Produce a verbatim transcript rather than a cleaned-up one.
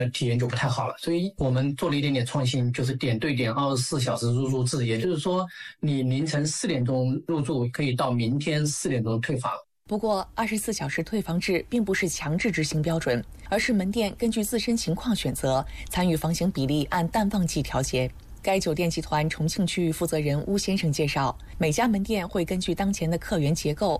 体验就不太好了。所以我们做了一点点创新，就是点对点二十四小时入住制，也就是说，你凌晨四点钟入住，可以到明天四点钟退房。 不过，二十四小时退房制并不是强制执行标准，而是门店根据自身情况选择，参与房型比例按淡旺季调节。该酒店集团重庆区域负责人邬先生介绍，每家门店会根据当前的客源结构